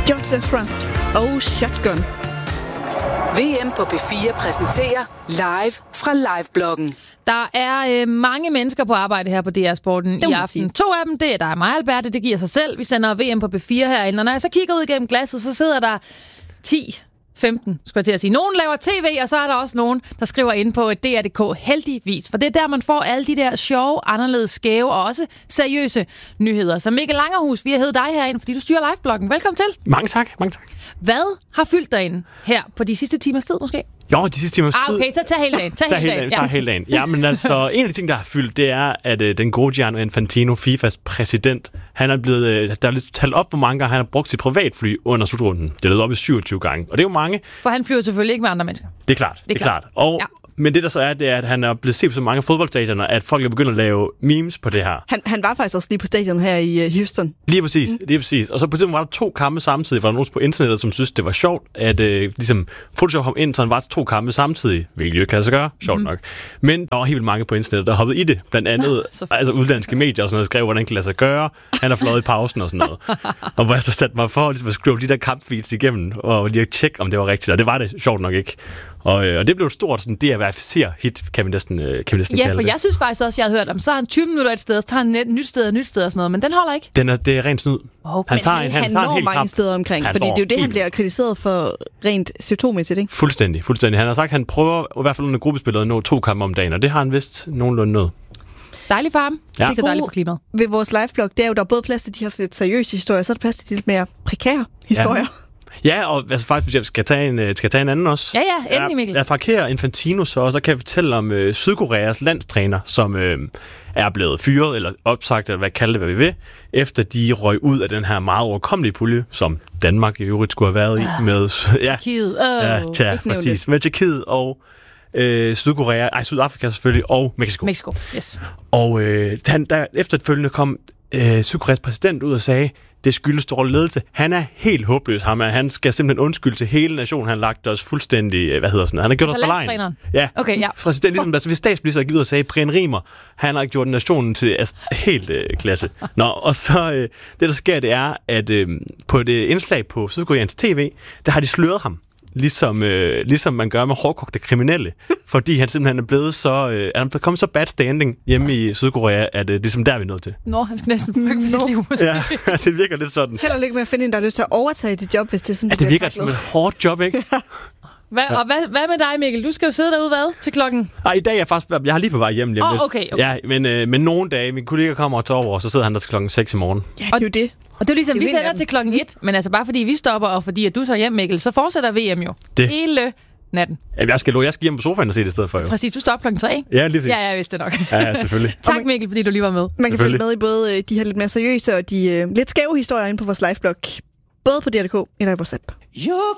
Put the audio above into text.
George Ezra og Shotgun. VM på P4 præsenterer live fra Livebloggen. Der er mange mennesker på arbejde her på DR Sporten i aften. 2 af dem, det er dig og mig, Alberte, det giver sig selv. Vi sender VM på P4 herinde, og når jeg så kigger ud igennem glasset, så sidder der 15, skulle jeg til at sige. Nogen laver tv, og så er der også nogen, der skriver ind på DR.dk, heldigvis. For det er der, man får alle de der sjove, anderledes skæve og også seriøse nyheder. Så Mikkel Langerhus, vi har hævet dig herinde, fordi du styrer Livebloggen. Velkommen til. Mange tak. Hvad har fyldt derinde her på de sidste timers tid, måske? Jo, de sidste timers tid. Okay, så tag hele dagen. Tag hele dagen. Ja, men altså, en af de ting, der har fyldt, det er, at den gode Gianni Infantino, FIFAs præsident, han er blevet, der er lidt talt op, hvor mange gange han har brugt sit privatfly under slutrunden. Det er lød op i 27 gange, og det er jo mange. For han flyver selvfølgelig ikke med andre mennesker. Det er klart. Og men det der så er, det er, at han er blevet set på så mange fodboldstadioner, at folk er begyndt at lave memes på det her. Han var faktisk også lige på stadion her i Houston. Lige præcis. Og så på det var der 2 kampe samtidig, for der var nogen på internettet, som synes det var sjovt, at ligesom Photoshop kom ind, så han var 2 kampe samtidig, hvilket jo ikke kan sig gøre, sjovt nok. Men der var helt vildt mange på internettet, der hoppede i det. Blandt andet altså udlandske medier og sådan noget, skrev, hvordan det kan lade sig gøre. Han har fløjet i pausen og sådan noget. Og hvor jeg så satte mig for ligesom, at skrive de der kampfeeds igennem, og lige at tjekke, om det var rigtigt. Og det var det sjovt nok ikke. Og det blev et stort sådan, det at verificere hit, kan vi næsten kalde det. Ja, for jeg synes faktisk også, jeg har hørt om, så har han 20 minutter et sted, så tager han et nyt sted og sådan noget, men den holder ikke. Det er rent snyd. Han når mange steder omkring, fordi det er jo det, han bliver kritiseret for rent CO2-mæssigt, ikke? Fuldstændig. Han har sagt, at han prøver i hvert fald under gruppespillet at nå 2 kampe om dagen, og det har han vist nogenlunde nået. Dejligt for ham. Ja. Det er så dejligt for klimaet. Ved vores liveblog, det er jo, der er både plads til de her lidt seriøse historier, så er der plads til de lidt mere prekære historier. Ja, og altså faktisk, hvis jeg skal tage en anden også. Ja, endelig, Mikkel. Jeg parkerer Infantino så, og så kan jeg fortælle om Sydkoreas landstræner, som er blevet fyret, eller opsagt, eller hvad vi vil, efter de røg ud af den her meget overkommelige pulje, som Danmark i øvrigt skulle have været i med... Tjekkiet. Præcis. Med Tjekkiet og Sydkorea, Sydafrika selvfølgelig, og Mexico. Mexico, yes. Og der efterfølgende kom Sydkoreas præsident ud og sagde, det skyldes dårlig ledelse. Han er helt håbløs, ham. Han skal simpelthen undskylde til hele nationen. Han har lagt os fuldstændig, han har gjort os for lejen. Ja. Okay, ja. Præsident, ligesom, altså, hvis statsminister gik ud og sagde, Brian Rimer, han har gjort nationen til helt klasse. Nå, og så det der sker, det er, at på et indslag på Sydkoreans TV, der har de sløret ham. Ligesom man gør med hårdkogte kriminelle, fordi han simpelthen er blevet så han er kommet så bad standing hjemme i Sydkorea, at det er ligesom der vi er nået til. Han skal næsten frygte for sit liv. Ja, det virker lidt sådan. Held og lykke med at finde en, der har lyst til at overtage dit job, hvis det er sådan. Det virker som et hårdt job, ikke? Hvad med dig, Mikkel? Du skal jo sidde derude, til klokken? I dag er jeg faktisk... Jeg har lige på vej hjem. Okay. Ja, men nogle dage, mine kolleger kommer og tager over, og så sidder han der til klokken 6 i morgen. Ja, det er jo det. Og det er ligesom, vi sender til klokken 1, men altså bare fordi vi stopper, og fordi at du tager hjem, Mikkel, så fortsætter VM jo. Hele natten. Ja, jeg skal hjem på sofaen og se det i stedet for, jo. Præcis, du står klokken 3. Ja, lige præcis. Ja, jeg vidste det nok. Ja, selvfølgelig. Tak, Mikkel, fordi du lige var med. Man kan følge med i både de her lidt mere seriøse og de lidt skæve historier inde på vores liveblog. Både på DR.dk eller i vores app.